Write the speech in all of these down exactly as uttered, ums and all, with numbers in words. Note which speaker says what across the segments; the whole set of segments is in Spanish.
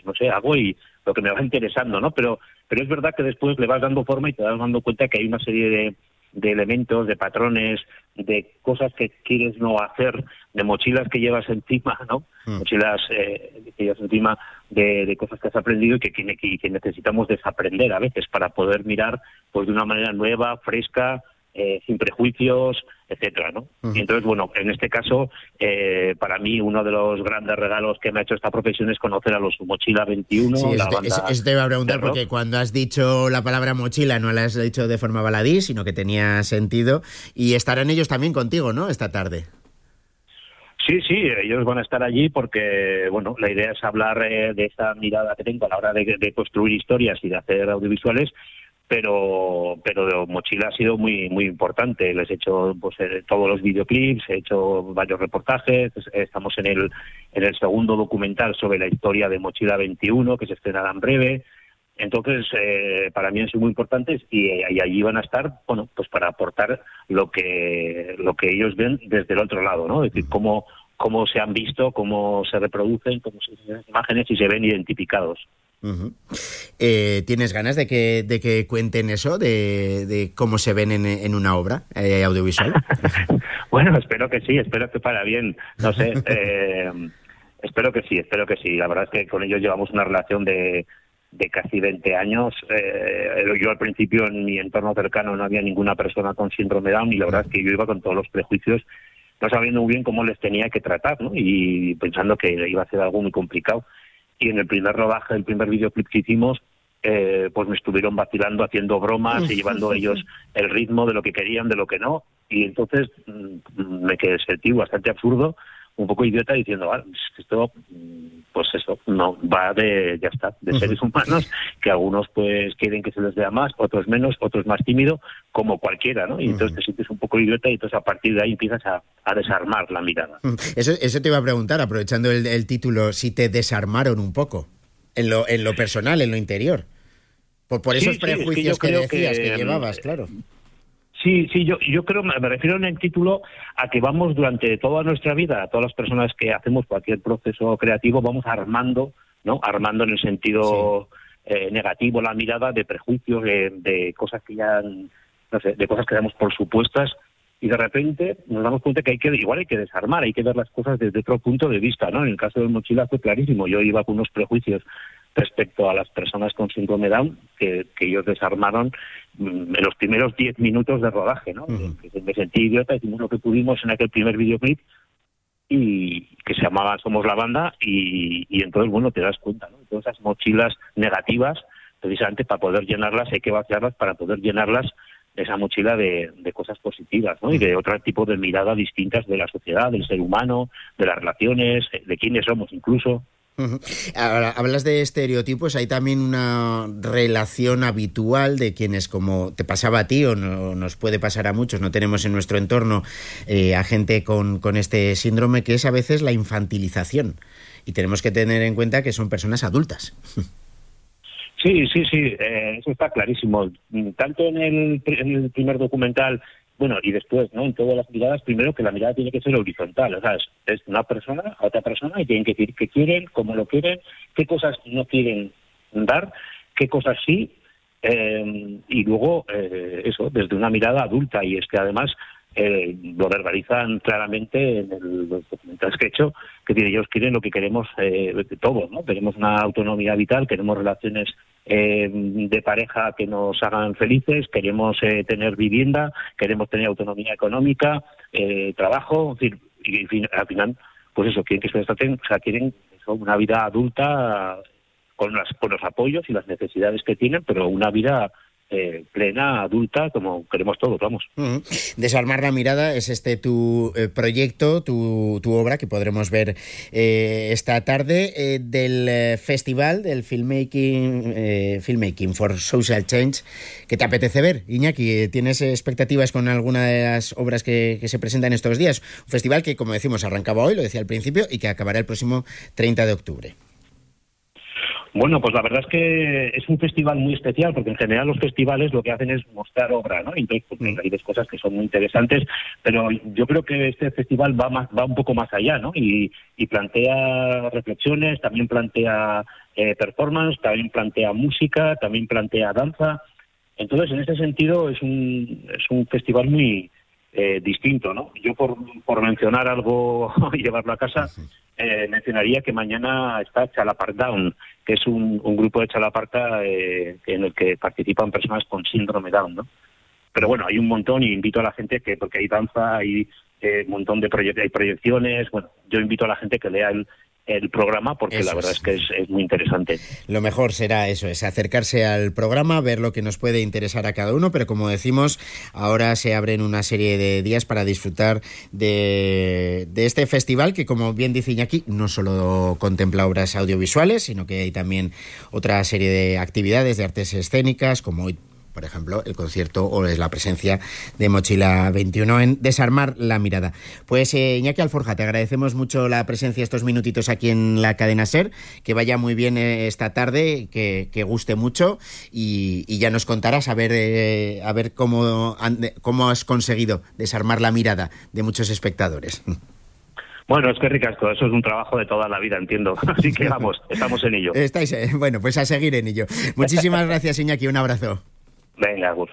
Speaker 1: no sé, hago y lo que me va interesando, ¿no? Pero, pero es verdad que después le vas dando forma y te vas dando cuenta que hay una serie de, de elementos, de patrones, de cosas que quieres no hacer, de mochilas que llevas encima, ¿no? Mm. Mochilas eh, que llevas encima de, de cosas que has aprendido y que, que, que necesitamos desaprender a veces para poder mirar pues de una manera nueva, fresca, eh, sin prejuicios, etcétera, ¿no? Uh-huh. Y entonces, bueno, en este caso, eh, para mí uno de los grandes regalos que me ha hecho esta profesión es conocer a los Mochila veintiuno,
Speaker 2: sí,
Speaker 1: la
Speaker 2: eso,
Speaker 1: banda.
Speaker 2: Eso, eso te iba a preguntar, porque cuando has dicho la palabra mochila no la has dicho de forma baladí, sino que tenía sentido, y estarán ellos también contigo, ¿no?, esta tarde.
Speaker 1: Sí, sí, ellos van a estar allí porque, bueno, la idea es hablar eh, de esa mirada que tengo a la hora de, de construir historias y de hacer audiovisuales, pero pero Mochila ha sido muy muy importante. Les he hecho pues eh, todos los videoclips, he hecho varios reportajes, estamos en el en el segundo documental sobre la historia de Mochila veintiuno, que se estrenará en breve. Entonces, eh, para mí han sido muy importantes y, y allí van a estar, bueno, pues para aportar lo que lo que ellos ven desde el otro lado, ¿no? Es decir, cómo cómo se han visto, cómo se reproducen, cómo se ven las imágenes y se ven identificados.
Speaker 2: Uh-huh. Eh, ¿Tienes ganas de que de que cuenten eso, de, de cómo se ven en, en una obra eh, audiovisual?
Speaker 1: Bueno, espero que sí, espero que para bien, no sé, eh, espero que sí, espero que sí. La verdad es que con ellos llevamos una relación de, de casi veinte años. Eh, yo al principio en mi entorno cercano no había ninguna persona con síndrome Down y la verdad es que yo iba con todos los prejuicios, no sabiendo muy bien cómo les tenía que tratar, ¿no? Y pensando que iba a ser algo muy complicado. Y en el primer rodaje, el primer videoclip que hicimos, eh, pues me estuvieron vacilando, haciendo bromas y llevando ellos el ritmo de lo que querían, de lo que no. Y entonces mmm, me quedé sentí bastante absurdo, un poco idiota, diciendo, ah, esto, pues eso, no va de, ya está, de seres humanos, que algunos pues quieren que se les vea más, otros menos, otros más tímido, como cualquiera, ¿no? Y entonces te sientes un poco idiota y entonces a partir de ahí empiezas a, a desarmar la mirada.
Speaker 2: Eso, eso te iba a preguntar, aprovechando el, el título, si te desarmaron un poco, en lo, en lo personal, en lo interior, por, por esos sí, prejuicios sí, es que, yo que decías que, que llevabas, claro.
Speaker 1: Sí, sí, yo yo creo, me refiero en el título a que vamos durante toda nuestra vida, a todas las personas que hacemos cualquier proceso creativo, vamos armando, ¿no? Armando en el sentido sí. eh, negativo la mirada de prejuicios, de, de cosas que ya, no sé, de cosas que damos por supuestas, y de repente nos damos cuenta que hay que, igual hay que desarmar, hay que ver las cosas desde otro punto de vista, ¿no? En el caso de Mochila fue clarísimo, yo iba con unos prejuicios respecto a las personas con síndrome Down, que, que ellos desarmaron en los primeros diez minutos de rodaje, ¿no? Uh-huh. Me sentí idiota, hicimos lo que pudimos en aquel primer videoclip, y que se llamaba Somos la Banda, y, y entonces, bueno, te das cuenta, ¿no? Todas esas mochilas negativas, precisamente para poder llenarlas, hay que vaciarlas para poder llenarlas de esa mochila de, de cosas positivas, ¿no? Uh-huh. Y de otro tipo de mirada distintas de la sociedad, del ser humano, de las relaciones, de quiénes somos incluso.
Speaker 2: Uh-huh. Ahora, hablas de estereotipos, hay también una relación habitual de quienes, como te pasaba a ti o no, nos puede pasar a muchos, no tenemos en nuestro entorno eh, a gente con, con este síndrome, que es a veces la infantilización, y tenemos que tener en cuenta que son personas adultas.
Speaker 1: Sí, sí, sí, eh, eso está clarísimo. Tanto en el, en el primer documental, bueno, y después, ¿no? En todas las miradas, primero que la mirada tiene que ser horizontal, o sea, es, es una persona a otra persona y tienen que decir qué quieren, cómo lo quieren, qué cosas no quieren dar, qué cosas sí, eh, y luego eh, eso, desde una mirada adulta, y es que además eh, lo verbalizan claramente en el, los documentales que he hecho, que ellos quieren lo que queremos eh, todos, ¿no? Queremos una autonomía vital, queremos relaciones Eh, de pareja que nos hagan felices, queremos eh, tener vivienda, queremos tener autonomía económica, eh, trabajo, es decir, y, y al final, pues eso, quieren que se traten, o sea, quieren eso, una vida adulta con, las, con los apoyos y las necesidades que tienen, pero una vida eh, plena, adulta, como queremos todos, vamos.
Speaker 2: Uh-huh. Desarmar la mirada es este tu eh, proyecto, tu, tu obra, que podremos ver eh, esta tarde, eh, del eh, festival del filmmaking, eh, filmmaking for Social Change, que te apetece ver, Iñaki. ¿Tienes expectativas con alguna de las obras que, que se presentan estos días? Un festival que, como decimos, arrancaba hoy, lo decía al principio, y que acabará el próximo treinta de octubre.
Speaker 1: Bueno, pues la verdad es que es un festival muy especial, porque en general los festivales lo que hacen es mostrar obra, ¿no? Y entonces pues, hay dos cosas que son muy interesantes, pero yo creo que este festival va más, va un poco más allá, ¿no? Y, y plantea reflexiones, también plantea eh, performance, también plantea música, también plantea danza. Entonces, en ese sentido, es un, es un festival muy eh, distinto, ¿no? Yo, por, por mencionar algo y llevarlo a casa, eh, mencionaría que mañana está Chalaparta Down, que es un, un grupo de Chalaparta eh, en el que participan personas con síndrome Down, ¿no? Pero bueno, hay un montón y invito a la gente que, porque hay danza, hay eh, un montón de proye- hay proyecciones, bueno, yo invito a la gente que lea el, el programa porque eso la verdad es, es que es, es muy interesante.
Speaker 2: Lo mejor será eso, es acercarse al programa, ver lo que nos puede interesar a cada uno, pero como decimos, ahora se abren una serie de días para disfrutar de, de este festival que, como bien dice Iñaki, no solo contempla obras audiovisuales, sino que hay también otra serie de actividades de artes escénicas, como hoy, por ejemplo, el concierto o es la presencia de Mochila veintiuno en Desarmar la Mirada. Pues eh, Iñaki Alforja, te agradecemos mucho la presencia estos minutitos aquí en la cadena SER, que vaya muy bien eh, esta tarde, que, que guste mucho y, y ya nos contarás a ver eh, a ver cómo, cómo has conseguido desarmar la mirada de muchos espectadores.
Speaker 1: Bueno, es que ricasco, eso es un trabajo de toda la vida, entiendo. Así que vamos, estamos en ello.
Speaker 2: Estáis, eh, bueno, pues a seguir en ello. Muchísimas gracias, Iñaki, un abrazo.
Speaker 1: Venga, Gus.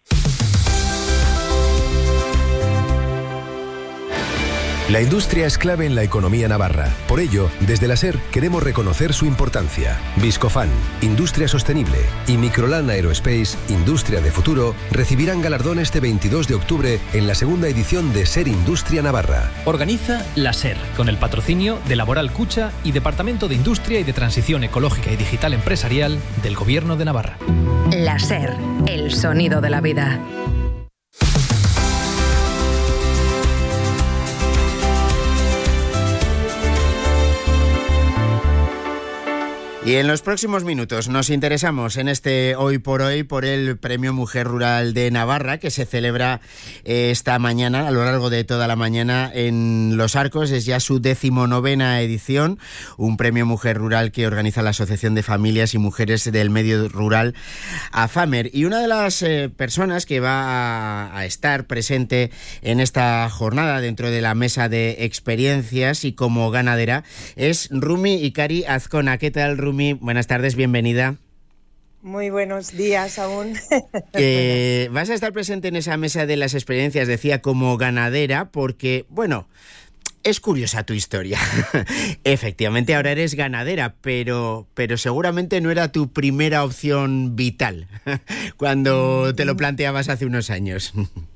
Speaker 3: La industria es clave en la economía navarra. Por ello, desde la SER queremos reconocer su importancia. Viscofan, Industria Sostenible, y Microlan Aerospace, Industria de Futuro, recibirán galardón este veintidós de octubre en la segunda edición de SER Industria Navarra.
Speaker 4: Organiza la SER, con el patrocinio de Laboral Cucha y Departamento de Industria y de Transición Ecológica y Digital Empresarial del Gobierno de Navarra.
Speaker 5: La SER, el sonido de la vida.
Speaker 2: Y en los próximos minutos nos interesamos en este Hoy por Hoy por el Premio Mujer Rural de Navarra, que se celebra eh, esta mañana, a lo largo de toda la mañana, en Los Arcos. Es ya su decimonovena edición, un Premio Mujer Rural que organiza la Asociación de Familias y Mujeres del Medio Rural, AFAMER. Y una de las eh, personas que va a, a estar presente en esta jornada dentro de la mesa de experiencias y como ganadera es Rumi Ikari Azcona. ¿Qué tal, Rumi? Buenas tardes, bienvenida.
Speaker 6: Muy buenos días aún.
Speaker 2: Eh, vas a estar presente en esa mesa de las experiencias, decía, como ganadera, porque, bueno, es curiosa tu historia. Efectivamente, ahora eres ganadera, pero, pero seguramente no era tu primera opción vital cuando te lo planteabas hace unos años.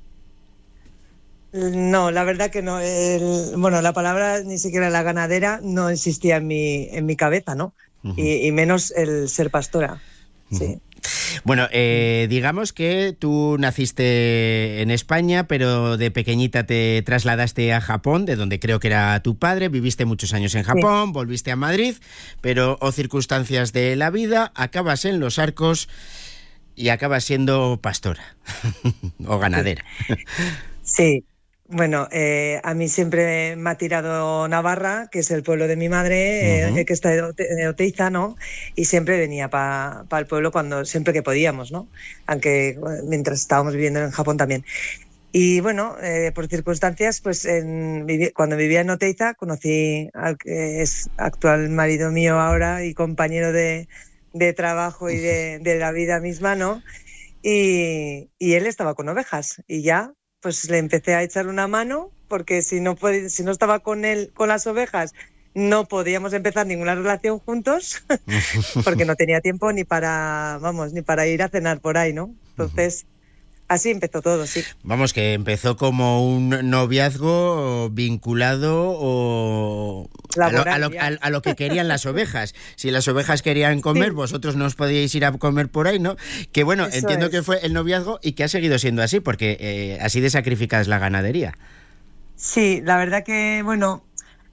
Speaker 6: No, la verdad que no. El, bueno, la palabra, ni siquiera la ganadera, no existía en mi, en mi cabeza, ¿no? Uh-huh. y, y menos el ser pastora. Uh-huh. Sí.
Speaker 2: Bueno, eh, digamos que tú naciste en España, pero de pequeñita te trasladaste a Japón, de donde creo que era tu padre, viviste muchos años en Japón, sí. Volviste a Madrid, pero o circunstancias de la vida, acabas en Los Arcos y acabas siendo pastora o ganadera.
Speaker 6: Sí. Bueno, eh, a mí siempre me ha tirado Navarra, que es el pueblo de mi madre, uh-huh. eh, que está de Oteiza, ¿no? Y siempre venía para pa el pueblo cuando siempre que podíamos, ¿no? Aunque mientras estábamos viviendo en Japón también. Y bueno, eh, por circunstancias, pues en, cuando vivía en Oteiza conocí al que es actual marido mío ahora y compañero de, de trabajo y de, de la vida misma, ¿no? Y, y él estaba con ovejas y ya pues le empecé a echar una mano, porque si no pod- si no estaba con él, con las ovejas, no podíamos empezar ninguna relación juntos, porque no tenía tiempo ni para, vamos, ni para ir a cenar por ahí, ¿no? Entonces, así empezó todo, sí.
Speaker 2: Vamos, que empezó como un noviazgo vinculado o Laboral, a, lo, a, lo, a, a lo que querían las ovejas. Si las ovejas querían comer, sí. Vosotros no os podíais ir a comer por ahí, ¿no? Que bueno, Eso entiendo es. que fue el noviazgo y que ha seguido siendo así, porque eh, así de sacrificada es la ganadería.
Speaker 6: Sí, la verdad que, bueno,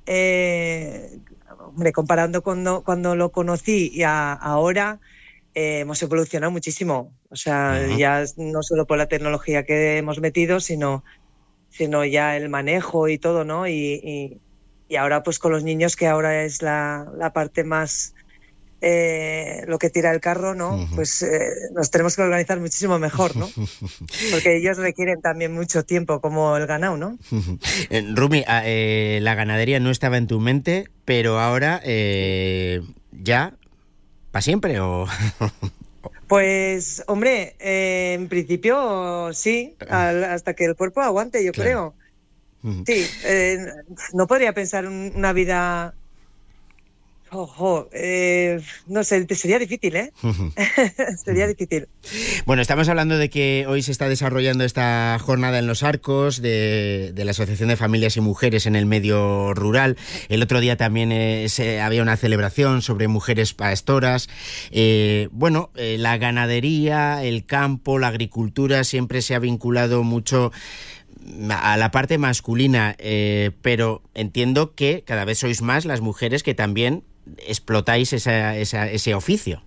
Speaker 6: eh, hombre, comparando cuando, cuando lo conocí y a, ahora... Eh, hemos evolucionado muchísimo, o sea, uh-huh. ya no solo por la tecnología que hemos metido, sino, sino ya el manejo y todo, ¿no? Y, y, y ahora pues con los niños, que ahora es la, la parte más, eh, lo que tira el carro, ¿no? Uh-huh. Pues eh, nos tenemos que organizar muchísimo mejor, ¿no? Porque ellos requieren también mucho tiempo, como el ganado, ¿no?
Speaker 2: Uh-huh. Eh, Rumi, eh, la ganadería no estaba en tu mente, pero ahora eh, ya... para siempre o...?
Speaker 6: Pues, hombre, eh, en principio sí, al, hasta que el cuerpo aguante, yo claro. creo. Sí, eh, no podría pensar una vida... Ojo, eh, no sé, sería difícil, ¿eh? Sería difícil.
Speaker 2: Bueno, estamos hablando de que hoy se está desarrollando esta jornada en Los Arcos de, de la Asociación de Familias y Mujeres en el Medio Rural. El otro día también eh, se, había una celebración sobre mujeres pastoras. Eh, bueno, eh, la ganadería, el campo, la agricultura siempre se ha vinculado mucho a la parte masculina, eh, pero entiendo que cada vez sois más las mujeres que también explotáis esa, esa, ese oficio.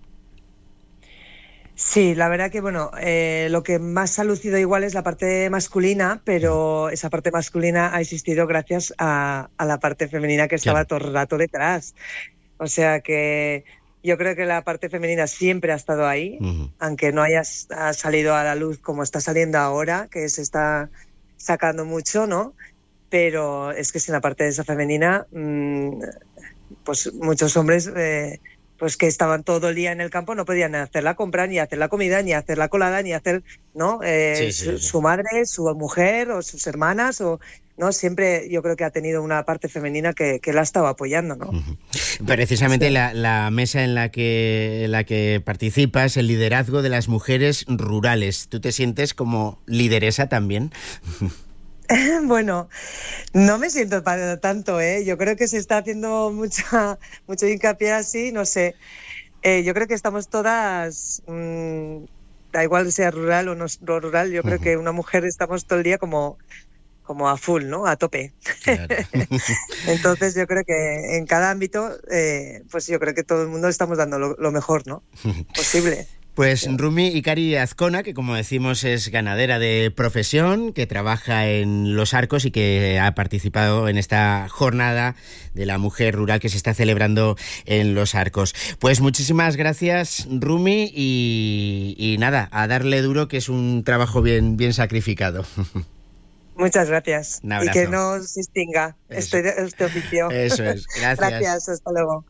Speaker 6: Sí, la verdad que bueno, eh, lo que más ha lucido igual es la parte masculina, pero esa parte masculina ha existido gracias a, a la parte femenina que estaba claro. todo el rato detrás. O sea que yo creo que la parte femenina siempre ha estado ahí, uh-huh. aunque no haya ha salido a la luz como está saliendo ahora, que se está sacando mucho, ¿no? Pero es que sin la parte de esa femenina, mmm, pues muchos hombres eh, pues que estaban todo el día en el campo no podían hacer la compra, ni hacer la comida, ni hacer la colada, ni hacer, ¿no? Eh, sí, sí, su, sí. su madre, su mujer o sus hermanas, o no siempre yo creo que ha tenido una parte femenina que, que la ha estado apoyando, ¿no?
Speaker 2: Uh-huh. Precisamente sí. la, la mesa en la que en la que participas, el liderazgo de las mujeres rurales. ¿Tú te sientes como lideresa también?
Speaker 6: Bueno, no me siento para tanto, ¿eh? Yo creo que se está haciendo mucha, mucho hincapié así, no sé. Eh, yo creo que estamos todas, mmm, da igual sea rural o no, no rural, yo uh-huh. creo que una mujer estamos todo el día como, como a full, ¿no? A tope. Claro. Entonces yo creo que en cada ámbito, eh, pues yo creo que todo el mundo estamos dando lo, lo mejor, ¿no? Posible.
Speaker 2: Pues Rumi Ikari Azcona, que como decimos es ganadera de profesión, que trabaja en Los Arcos y que ha participado en esta jornada de la mujer rural que se está celebrando en Los Arcos. Pues muchísimas gracias, Rumi, y, y nada, a darle duro, que es un trabajo bien, bien sacrificado.
Speaker 6: Muchas gracias. Y que no se extinga este, este oficio.
Speaker 2: Eso es, gracias.
Speaker 6: Gracias, hasta luego.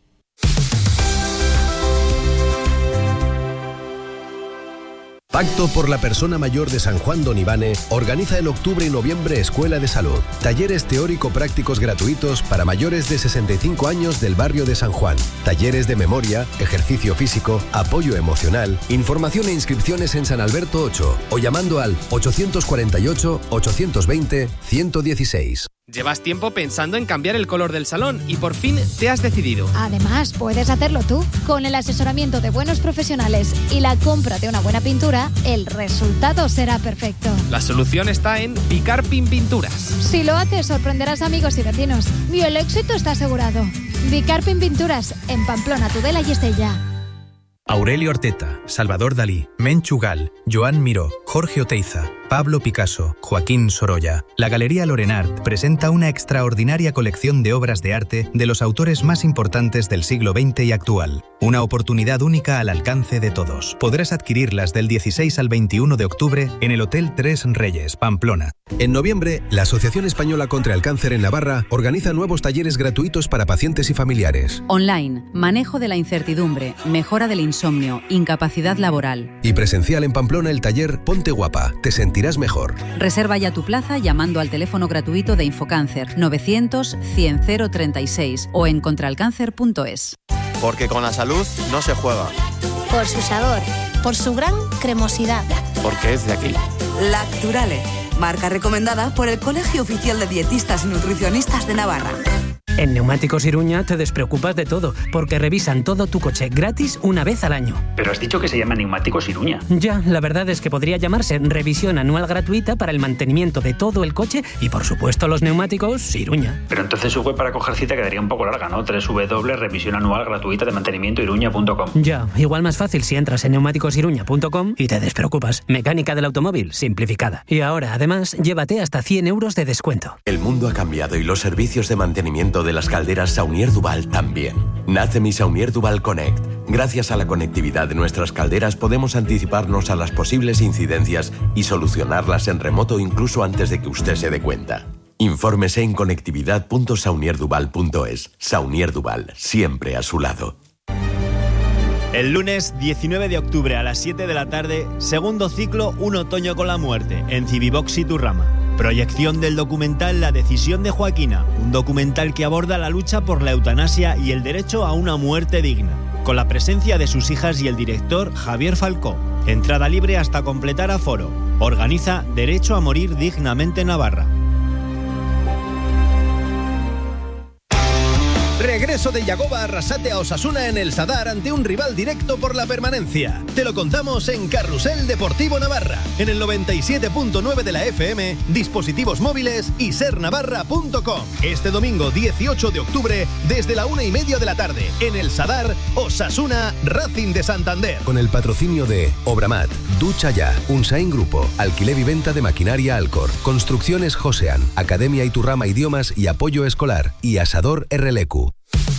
Speaker 3: Pacto por la Persona Mayor de San Juan Donibane organiza en octubre y noviembre Escuela de Salud. Talleres teórico-prácticos gratuitos para mayores de sesenta y cinco años del barrio de San Juan. Talleres de memoria, ejercicio físico, apoyo emocional. Información e inscripciones en San Alberto ocho o llamando al ochocientos cuarenta y ocho, ochocientos veinte, ciento dieciséis.
Speaker 7: Llevas tiempo pensando en cambiar el color del salón y por fin te has decidido.
Speaker 8: Además, puedes hacerlo tú. Con el asesoramiento de buenos profesionales y la compra de una buena pintura, el resultado será perfecto.
Speaker 7: La solución está en Bicarpin Pinturas.
Speaker 8: Si lo haces, sorprenderás a amigos y vecinos. Y el éxito está asegurado. Bicarpin Pinturas, en Pamplona, Tudela y Estella.
Speaker 9: Aurelio Orteta, Salvador Dalí, Menchu Gal, Joan Miró, Jorge Oteiza, Pablo Picasso, Joaquín Sorolla. La Galería Lorenart presenta una extraordinaria colección de obras de arte de los autores más importantes del siglo veinte y actual. Una oportunidad única al alcance de todos. Podrás adquirirlas del dieciséis al veintiuno de octubre en el Hotel Tres Reyes, Pamplona.
Speaker 3: En noviembre, la Asociación Española contra el Cáncer en Navarra organiza nuevos talleres gratuitos para pacientes y familiares.
Speaker 10: Online, manejo de la incertidumbre, mejora del insomnio, incapacidad laboral.
Speaker 3: Y presencial en Pamplona el taller Ponte Guapa, te sentirás mejor.
Speaker 10: Reserva ya tu plaza llamando al teléfono gratuito de Infocáncer novecientos, cien, cero treinta y seis o en contralcáncer punto es.
Speaker 11: Porque con la salud no se juega.
Speaker 12: Por su sabor, por su gran cremosidad.
Speaker 11: Porque es de aquí.
Speaker 13: Lacturale, marca recomendada por el Colegio Oficial de Dietistas y Nutricionistas de Navarra.
Speaker 14: En Neumáticos Iruña te despreocupas de todo, porque revisan todo tu coche gratis una vez al año.
Speaker 15: Pero has dicho que se llama Neumáticos Iruña.
Speaker 14: Ya, la verdad es que podría llamarse revisión anual gratuita para el mantenimiento de todo el coche y, por supuesto, los neumáticos Iruña.
Speaker 15: Pero entonces su web para coger cita quedaría un poco larga, ¿no? doble u doble u doble u punto revisión anual gratuita de mantenimiento iruña punto com.
Speaker 14: Ya, igual más fácil si entras en neumáticos iruña punto com y te despreocupas. Mecánica del automóvil simplificada. Y ahora, además, llévate hasta cien euros de descuento.
Speaker 16: El mundo ha cambiado y los servicios de mantenimiento de las calderas Saunier Duval también. Nace mi Saunier Duval Connect. Gracias a la conectividad de nuestras calderas podemos anticiparnos a las posibles incidencias y solucionarlas en remoto incluso antes de que usted se dé cuenta. Infórmese en conectividad punto saunier duval punto es. Saunier Duval, siempre a su lado.
Speaker 17: El lunes diecinueve de octubre a las siete de la tarde, segundo ciclo Un otoño con la muerte, en Civivox Iturrama. Proyección del documental La decisión de Joaquina, un documental que aborda la lucha por la eutanasia y el derecho a una muerte digna, con la presencia de sus hijas y el director Javier Falcó. Entrada libre hasta completar aforo. Organiza Derecho a Morir Dignamente Navarra.
Speaker 18: Regreso de Yagoba Arrasate a Osasuna en el Sadar ante un rival directo por la permanencia. Te lo contamos en Carrusel Deportivo Navarra, en el noventa y siete punto nueve de la F M, dispositivos móviles y ser navarra punto com. Este domingo dieciocho de octubre, desde la una y media de la tarde, en el Sadar, Osasuna, Racing de Santander.
Speaker 3: Con el patrocinio de Obramat, Ducha Ya, Unsain Grupo, Alquiler y Venta de Maquinaria Alcor, Construcciones Josean, Academia Iturrama Idiomas y Apoyo Escolar y Asador R L Q.